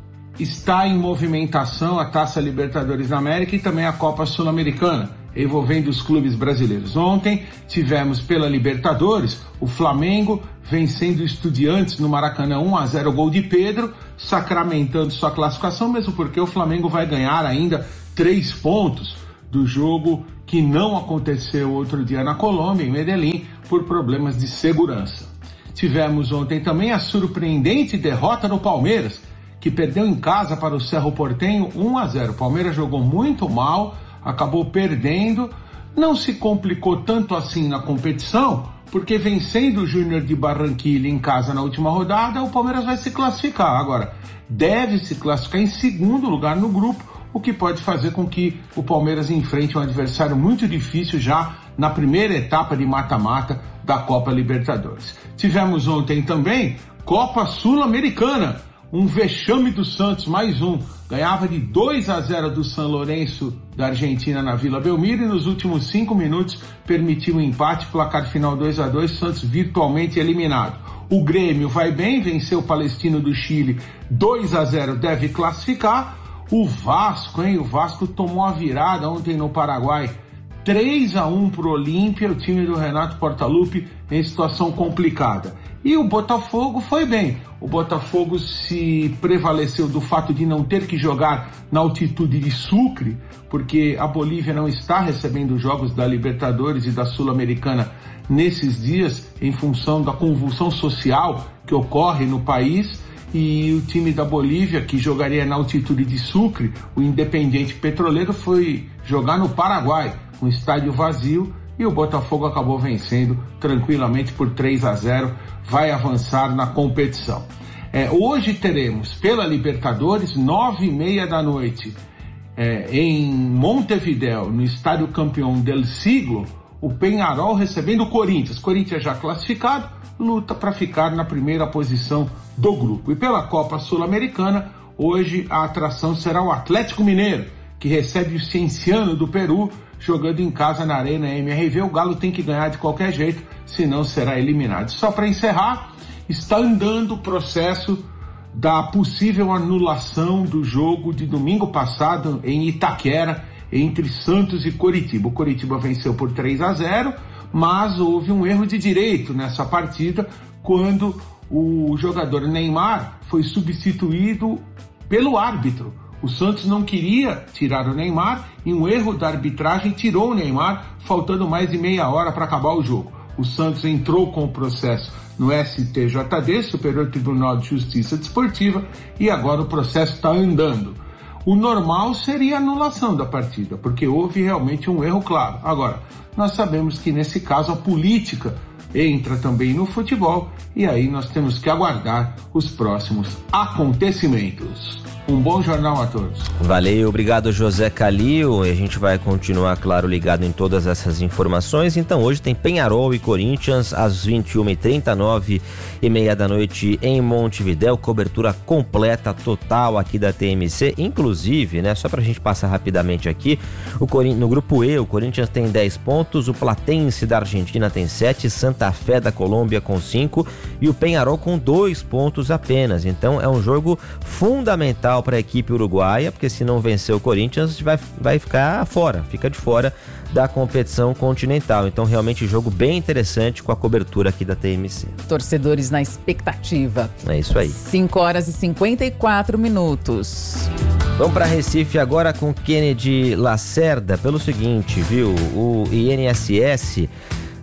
está em movimentação a Taça Libertadores da América e também a Copa Sul-Americana, envolvendo os clubes brasileiros. Ontem tivemos pela Libertadores o Flamengo vencendo o Estudiantes no Maracanã um a zero, gol de Pedro, sacramentando sua classificação, mesmo porque o Flamengo vai ganhar ainda três pontos do jogo que não aconteceu outro dia na Colômbia, em Medellín, por problemas de segurança. Tivemos ontem também a surpreendente derrota do Palmeiras, que perdeu em casa para o Cerro Porteño um a zero. O Palmeiras jogou muito mal, acabou perdendo, não se complicou tanto assim na competição, porque vencendo o Júnior de Barranquilla em casa na última rodada, o Palmeiras vai se classificar. Agora, deve se classificar em segundo lugar no grupo, o que pode fazer com que o Palmeiras enfrente um adversário muito difícil já na primeira etapa de mata-mata da Copa Libertadores. Tivemos ontem também Copa Sul-Americana, um vexame do Santos, mais um. Ganhava de dois a zero do San Lourenço da Argentina na Vila Belmiro e nos últimos cinco minutos permitiu um empate, placar final dois a dois, Santos virtualmente eliminado. O Grêmio vai bem, venceu o Palestino do Chile dois a zero, deve classificar. O Vasco, hein? O Vasco tomou a virada ontem no Paraguai, três a um pro Olímpia, o time do Renato Portaluppi em situação complicada. E o Botafogo foi bem. O Botafogo se prevaleceu do fato de não ter que jogar na altitude de Sucre, porque a Bolívia não está recebendo jogos da Libertadores e da Sul-Americana nesses dias, em função da convulsão social que ocorre no país. E o time da Bolívia, que jogaria na altitude de Sucre, o Independiente Petroleiro, foi jogar no Paraguai, com estádio vazio, e o Botafogo acabou vencendo tranquilamente por três a zero, vai avançar na competição. É, hoje teremos pela Libertadores, nove e meia da noite, é, em Montevidéu, no Estádio Campeão del Siglo, o Peñarol recebendo o Corinthians. Corinthians já classificado, luta para ficar na primeira posição do grupo. E pela Copa Sul-Americana, hoje a atração será o Atlético Mineiro, que recebe o Cienciano do Peru, jogando em casa na Arena M R V. O Galo tem que ganhar de qualquer jeito, senão será eliminado. Só para encerrar, está andando o processo da possível anulação do jogo de domingo passado em Itaquera, entre Santos e Coritiba. O Coritiba venceu por três a zero, mas houve um erro de direito nessa partida, quando o jogador Neymar foi substituído pelo árbitro. O Santos não queria tirar o Neymar e um erro da arbitragem tirou o Neymar, faltando mais de meia hora para acabar o jogo. O Santos entrou com o processo no S T J D, Superior Tribunal de Justiça Desportiva, e agora o processo está andando. O normal seria a anulação da partida, porque houve realmente um erro claro. Agora, nós sabemos que nesse caso a política entra também no futebol, e aí nós temos que aguardar os próximos acontecimentos. Um bom jornal a todos. Valeu, obrigado José Calil. A gente vai continuar, claro, ligado em todas essas informações. Então hoje tem Peñarol e Corinthians às vinte e uma e trinta, nove e meia da noite em Montevidéu. Cobertura completa, total aqui da T M C. Inclusive, né, só pra gente passar rapidamente aqui, o Corin... no grupo E, o Corinthians tem dez pontos, o Platense da Argentina tem sete, Santa Fé da Colômbia com cinco e o Peñarol com dois pontos apenas. Então é um jogo fundamental para a equipe uruguaia, porque se não vencer o Corinthians vai, vai ficar fora, fica de fora da competição continental. Então realmente jogo bem interessante com a cobertura aqui da T M C. Torcedores na expectativa. É isso aí. cinco horas e cinquenta e quatro minutos. Vamos para Recife agora com Kennedy Lacerda, pelo seguinte, viu? O I N S S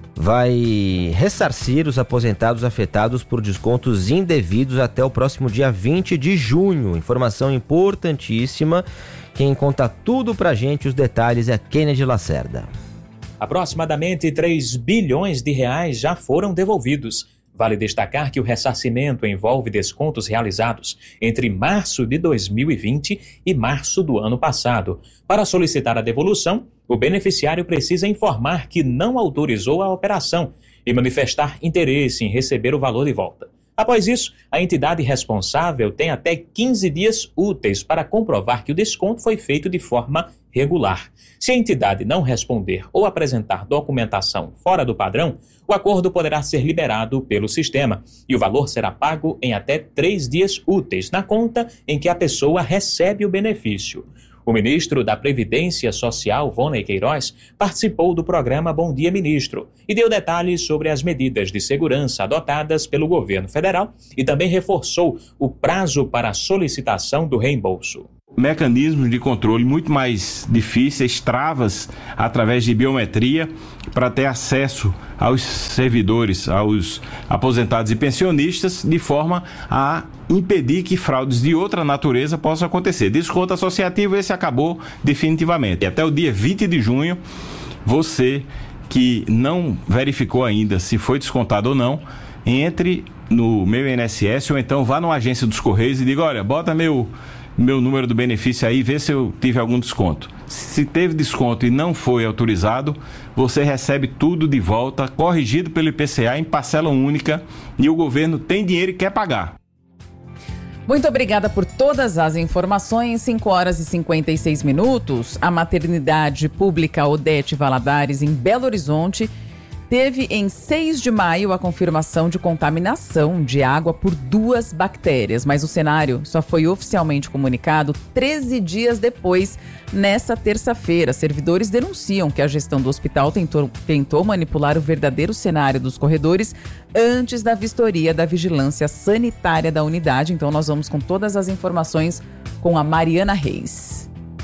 vai ressarcir os aposentados afetados por descontos indevidos até o próximo dia vinte de junho. Informação importantíssima. Quem conta tudo pra gente, os detalhes, é Kennedy Lacerda. Aproximadamente três bilhões de reais já foram devolvidos. Vale destacar que o ressarcimento envolve descontos realizados entre março de dois mil e vinte e março do ano passado. Para solicitar a devolução, o beneficiário precisa informar que não autorizou a operação e manifestar interesse em receber o valor de volta. Após isso, a entidade responsável tem até quinze dias úteis para comprovar que o desconto foi feito de forma regular. Se a entidade não responder ou apresentar documentação fora do padrão, o acordo poderá ser liberado pelo sistema e o valor será pago em até três dias úteis na conta em que a pessoa recebe o benefício. O ministro da Previdência Social, Vonei Queiroz, participou do programa Bom Dia Ministro e deu detalhes sobre as medidas de segurança adotadas pelo governo federal e também reforçou o prazo para a solicitação do reembolso. Mecanismos de controle muito mais difíceis, travas através de biometria para ter acesso aos servidores, aos aposentados e pensionistas, de forma a impedir que fraudes de outra natureza possam acontecer. Desconto associativo, esse acabou definitivamente. E até o dia vinte de junho, você que não verificou ainda se foi descontado ou não, entre no meu I N S S ou então vá numa agência dos Correios e diga, olha, bota meu... meu número do benefício aí, vê se eu tive algum desconto. Se teve desconto e não foi autorizado, você recebe tudo de volta, corrigido pelo I P C A em parcela única, e o governo tem dinheiro e quer pagar. Muito obrigada por todas as informações. cinco horas e cinquenta e seis minutos. A maternidade pública Odete Valadares, em Belo Horizonte, teve em seis de maio a confirmação de contaminação de água por duas bactérias, mas o cenário só foi oficialmente comunicado treze dias depois, nessa terça-feira. Servidores denunciam que a gestão do hospital tentou, tentou manipular o verdadeiro cenário dos corredores antes da vistoria da vigilância sanitária da unidade. Então nós vamos com todas as informações com a Mariana Reis.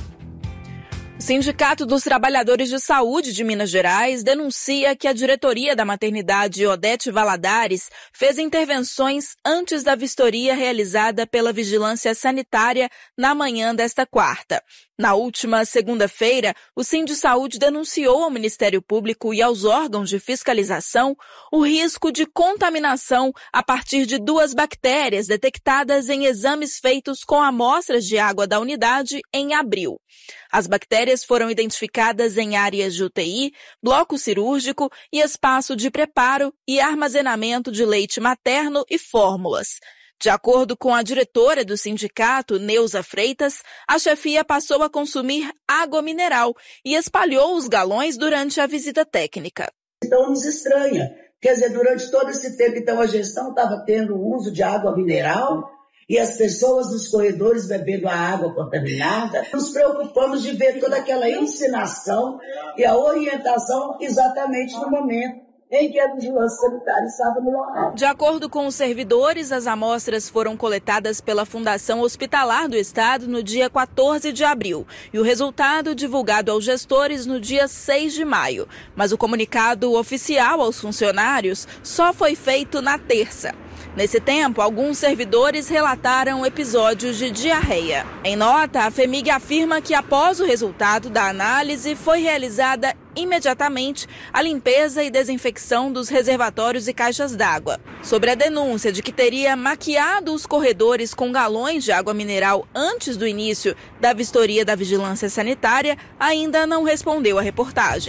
O Sindicato dos Trabalhadores de Saúde de Minas Gerais denuncia que a diretoria da maternidade Odete Valadares fez intervenções antes da vistoria realizada pela Vigilância Sanitária na manhã desta quarta. Na última segunda-feira, o Sindisaúde denunciou ao Ministério Público e aos órgãos de fiscalização o risco de contaminação a partir de duas bactérias detectadas em exames feitos com amostras de água da unidade em abril. As bactérias foram identificadas em áreas de U T I, bloco cirúrgico e espaço de preparo e armazenamento de leite materno e fórmulas. De acordo com a diretora do sindicato, Neuza Freitas, a chefia passou a consumir água mineral e espalhou os galões durante a visita técnica. Então nos estranha. Quer dizer, durante todo esse tempo, então, a gestão estava tendo o uso de água mineral e as pessoas nos corredores bebendo a água contaminada. Nos preocupamos de ver toda aquela ensinação e a orientação exatamente no momento em que a vigilância sanitária estava no local. De acordo com os servidores, as amostras foram coletadas pela Fundação Hospitalar do Estado no dia quatorze de abril e o resultado divulgado aos gestores no dia seis de maio. Mas o comunicado oficial aos funcionários só foi feito na terça. Nesse tempo, alguns servidores relataram episódios de diarreia. Em nota, a FEMIG afirma que após o resultado da análise foi realizada imediatamente a limpeza e desinfecção dos reservatórios e caixas d'água. Sobre a denúncia de que teria maquiado os corredores com galões de água mineral antes do início da vistoria da Vigilância Sanitária, ainda não respondeu a reportagem.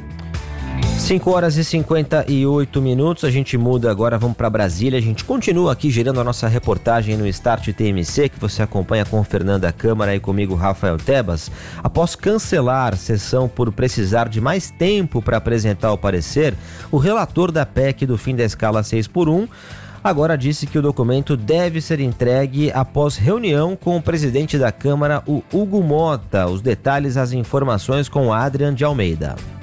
cinco horas e cinquenta e oito minutos, a gente muda agora, vamos para Brasília. A gente continua aqui gerando a nossa reportagem no Start T M C, que você acompanha com Fernanda Câmara e comigo, Rafael Tebas. Após cancelar sessão por precisar de mais tempo para apresentar o parecer, o relator da P E C do fim da escala seis por um agora disse que o documento deve ser entregue após reunião com o presidente da Câmara, o Hugo Mota. Os detalhes, as informações com Adrian de Almeida.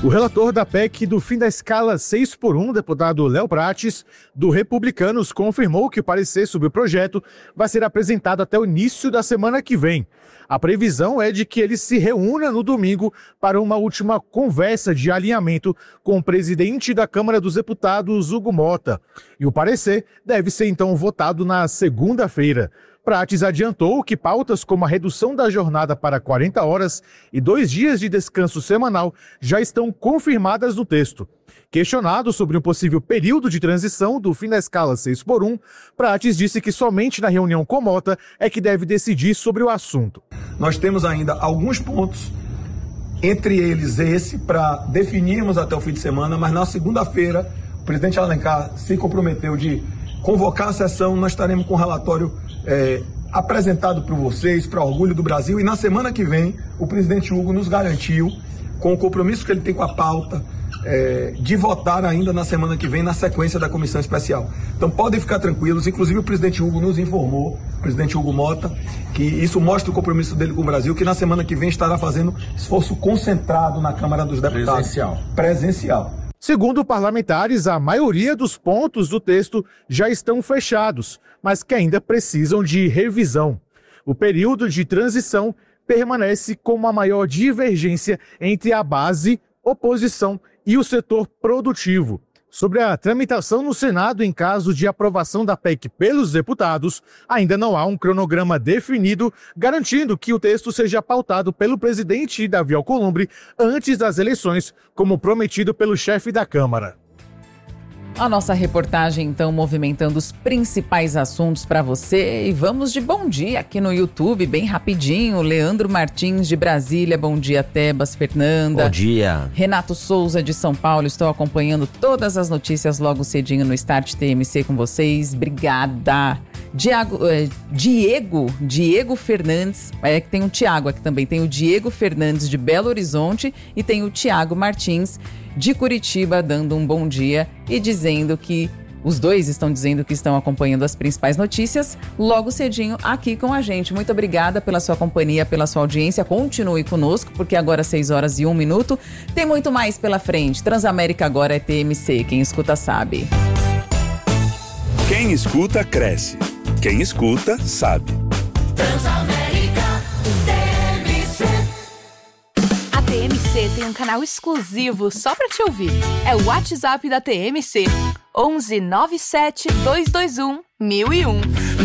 O relator da P E C do fim da escala seis por um, deputado Léo Prates, do Republicanos, confirmou que o parecer sobre o projeto vai ser apresentado até o início da semana que vem. A previsão é de que ele se reúna no domingo para uma última conversa de alinhamento com o presidente da Câmara dos Deputados, Hugo Mota. E o parecer deve ser então votado na segunda-feira. Prates adiantou que pautas como a redução da jornada para quarenta horas e dois dias de descanso semanal já estão confirmadas no texto. Questionado sobre um possível período de transição do fim da escala seis por um, Prates disse que somente na reunião com Mota é que deve decidir sobre o assunto. Nós temos ainda alguns pontos, entre eles esse, para definirmos até o fim de semana, mas na segunda-feira o presidente Alencar se comprometeu de convocar a sessão, nós estaremos com o relatório É, apresentado para vocês, para orgulho do Brasil, e na semana que vem o presidente Hugo nos garantiu, com o compromisso que ele tem com a pauta, é, de votar ainda na semana que vem na sequência da comissão especial. Então podem ficar tranquilos, inclusive o presidente Hugo nos informou, o presidente Hugo Mota, que isso mostra o compromisso dele com o Brasil, que na semana que vem estará fazendo esforço concentrado na Câmara dos Deputados. Presencial. Presencial. Segundo parlamentares, a maioria dos pontos do texto já estão fechados, mas que ainda precisam de revisão. O período de transição permanece como a maior divergência entre a base, oposição e o setor produtivo. Sobre a tramitação no Senado em caso de aprovação da P E C pelos deputados, ainda não há um cronograma definido, garantindo que o texto seja pautado pelo presidente Davi Alcolumbre antes das eleições, como prometido pelo chefe da Câmara. A nossa reportagem, então, movimentando os principais assuntos para você. E vamos de bom dia aqui no YouTube, bem rapidinho. Leandro Martins, de Brasília. Bom dia, Tebas, Fernanda. Bom dia. Renato Souza, de São Paulo. Estou acompanhando todas as notícias logo cedinho no Start T M C com vocês. Obrigada. Diago, eh, Diego, Diego Fernandes. É que tem um Tiago aqui também. Tem o Diego Fernandes, de Belo Horizonte. E tem o Tiago Martins, de Curitiba, dando um bom dia e dizendo que os dois estão dizendo que estão acompanhando as principais notícias logo cedinho aqui com a gente. Muito obrigada pela sua companhia, pela sua audiência. Continue conosco, porque agora seis horas e um minuto. Tem muito mais pela frente. Transamérica agora é T M C. Quem escuta sabe. Quem escuta cresce. Quem escuta sabe. Transamérica T M C. A T M C tem um canal exclusivo só pra te ouvir. É o WhatsApp da T M C. onze nove sete dois dois um mil e um.